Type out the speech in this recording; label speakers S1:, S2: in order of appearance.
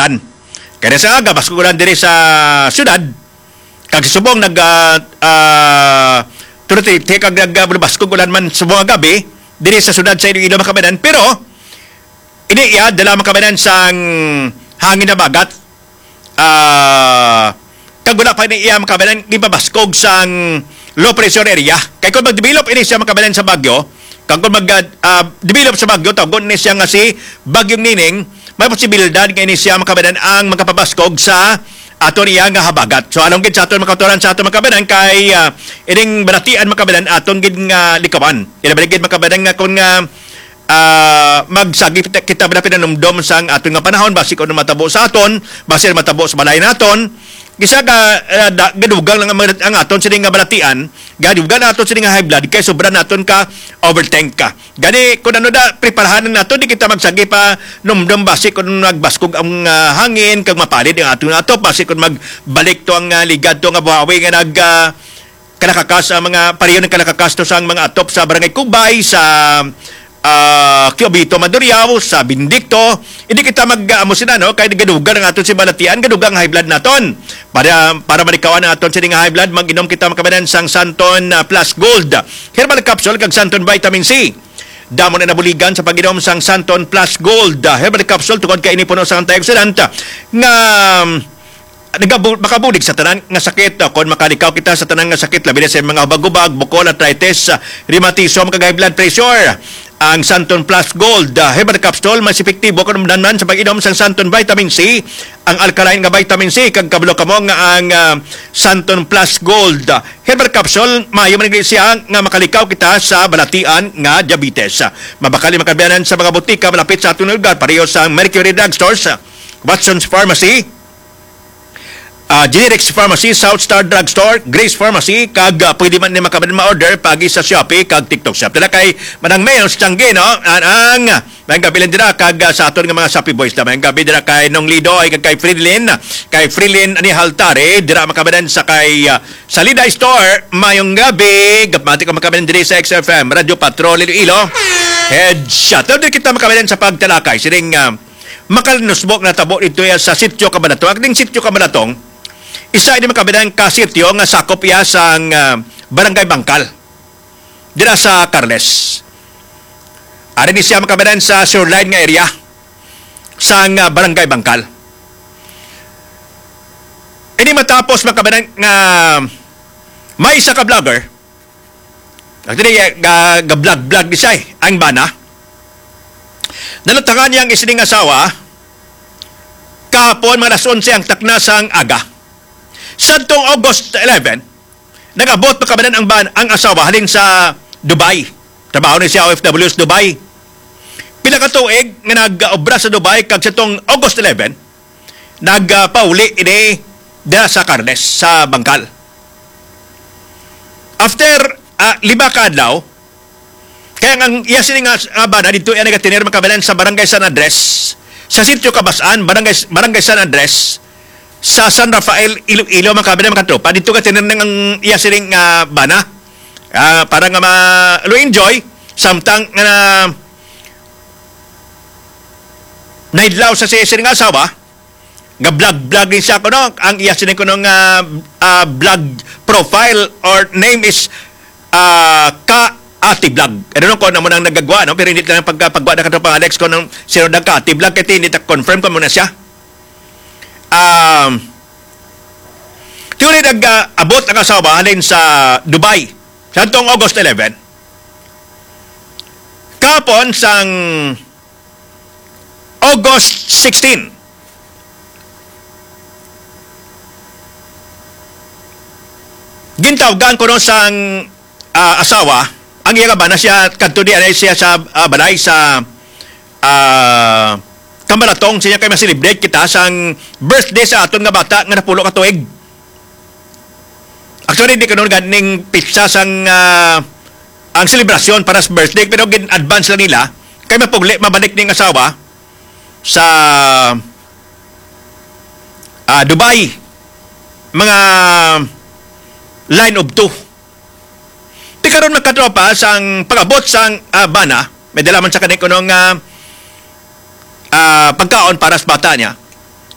S1: baskugulan. Kaya sa aga, baskugulan diri sa syudad, kag subong turiti kag baskugulan man subong gabi, diri sa syudad sa Iloilo Makabanan, pero iniiya dala Makabanan sang hangin na bagat, kag wala pa iniiya Makabanan, gibabaskog sang low pressure area. Kaya kung mag-develop ini siya Makabanan sa Bagyo, kung mag-develop sa Bagyo, tawag ni siya nga si Bagyong Nining, may posibilidad nga ini siya Makabanan ang makapabaskog sa aton iya nga habagat. So anong gid sa aton makaturan sa aton Makabanan kay ining balatian Makabanan aton gid nga likawan. Ilabalik gid Makabanan nga kung magsagi kita ba pinanumdom sang aton nga panahon basi kung matabo sa aton, basi matabo sa balay naton. Gisa ka gadugang lang ang aton sa nga balatian, gadugang naton sa nga high blood kay sobra naton ka overtank ka. Gani kung ano da preparahan naton di kita magsagi pa numdum basi kung nagbaskog ang hangin kag mapalit ang aton ato basi kung magbalik to ang ligad to nga buhawi nga nag kalakakas ang mga pareho ng kalakakas to sa mga atop sa Barangay Kubay, sa Kiobito Maduriao, sa Bindicto. Hindi kita mag-amusin kaya gadugan ang aton si balatian, gadugang high blood naton. Para malikawan ang aton si high blood, mag-inom kita Makabanan sang Santon Plus Gold Herbal Capsule kag Santon Vitamin C. Damo na nabuligan sa pag-inom sang Santon Plus Gold Herbal Capsule tungod kay ini puno sa antioxidant nga makabulig sa tanan nga sakit. Kung makalikaw kita sa tanan nga sakit, labi na sa mga bagubag, bukol, arthritis, rheumatism, kag high blood pressure, ang Santon Plus Gold Herbal Capsule mas epektibo kung naman sa pag-inom sa Santon Vitamin C, ang alkaline nga vitamin C kag kabalo kamo nga ang Santon Plus Gold Herbal Capsule maayo man siya nga makalikaw kita sa balatian nga diabetes. Mabakali makabiyanan sa mga butika malapit sa atong lugar, pareho sa Mercury Drug Stores, Watson's Pharmacy, Generics Pharmacy, South Star Drug Store, Grace Pharmacy, kag pwede man ni Makabanan ma-order pagi sa Shopee kag TikTok Shop. Dala kay manang mail sa Tiangge, no? Ang may gabi lang dira kag sa aton nga mga Shopee boys. May gabi dira kay Nong Lido ay kay Fridlin ani Haltare, dira Makabanan sa kay Salida Store. Mayong gabi, gapmati ka Makabanan diri sa XFM Radio Patrol Iloilo. Headshot. Dito kita Makabanan sa pagtalakay sining makalinusbok na tabo dito sa Sitio Cabanatong. Ang Sitio Cabanatong, isa ini Makabanan ka sitio nga sakop iya sang Barangay Bangkal dira sa Carles. Ari ni siya Makabanan sa shoreline nga area sang Barangay Bangkal. Ini matapos Makabanan nga may isa ka vlogger. Actually, ga-vlog di siya ang bana. Nalutangan niya ang isining asawa kahapon mga alas 11 ang takna sang aga. Santong August 11, nag-abot Makabanan ang asawa halin sa Dubai. Trabaho ni siya OFW sa Dubai. Pila ka tuig nga nag-obra sa Dubai kag santong August 11, nagpauli ini dira sa Carles sa Bangkal. After 5 ka adlaw, kaya ang iya sini nga bana dito ay nagatinir Makabanan sa Barangay San Andres, sa Sitio Cabasan, Barangay San Andres, sa San Rafael, Iloilo, Makabanan, makatropa. Dito ka tinir ng iya sini nga bana para nga ma-enjoy samtang naidlaw sa sini nga asawa nga vlog din siya kuno. Ang iya sini kuno nga vlog profile or name is Ati Vlog. Ano ko na mo nang nagagawa, no? Pero hindi lang paggawa na kato pang Alex ko nung sino nagka Ati Vlog kaya hindi confirm ko muna siya. Tiyo nag-abot ang asawa halin sa Dubai santong August 11. Kapon sang August 16, gintawgan ko no sang asawa ang iya ba na siya kadto di siya sa balay sa Kamalatong siya kay masilibrate kita sang birthday sa aton nga bata nga napulo ka tuig. Actually di kanon ganing pizza sang ang selebrasyon para sa birthday pero gin advance lang nila kay mabalik ning asawa sa Dubai mga line of 2. Di karon magkatropa sang pag-abot sang bana, may dalaman sa kanikuno nga pagkaon para sa bata niya.